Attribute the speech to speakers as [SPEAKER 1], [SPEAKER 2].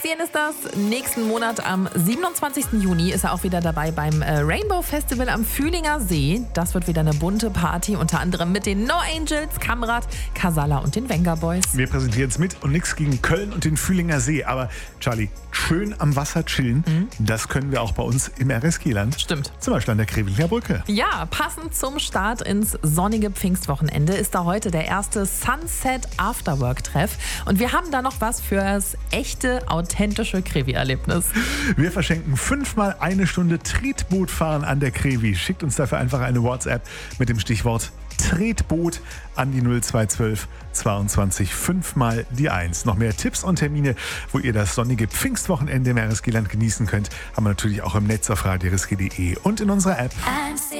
[SPEAKER 1] Maxien ist das. Nächsten Monat am 27. Juni ist er auch wieder dabei beim Rainbow Festival am Fühlinger See. Das wird wieder eine bunte Party, unter anderem mit den No Angels, Kamrat, Casala und den Wenger Boys.
[SPEAKER 2] Wir präsentieren es mit und nichts gegen Köln und den Fühlinger See. Aber Charlie, schön am Wasser chillen, das können wir auch bei uns im RSG-Land.
[SPEAKER 1] Stimmt.
[SPEAKER 2] Zum Beispiel an der Krevelinger Brücke.
[SPEAKER 1] Ja, passend zum Start ins sonnige Pfingstwochenende ist da heute der erste Sunset Afterwork-Treff. Und wir haben da noch was fürs echte, authentische Krevi-Erlebnis.
[SPEAKER 2] Wir verschenken 5-mal eine Stunde Tretbootfahren an der Krevi. Schickt uns dafür einfach eine WhatsApp mit dem Stichwort Tretboot an die 0212 22 5-mal die 1. Noch mehr Tipps und Termine, wo ihr das sonnige Pfingstwochenende im RSG-Land genießen könnt, haben wir natürlich auch im Netz auf radiorsg.de und in unserer App.